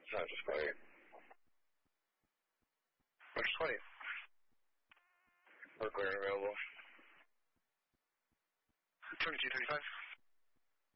No, just call you. March 20th. We're clear and available. 2235.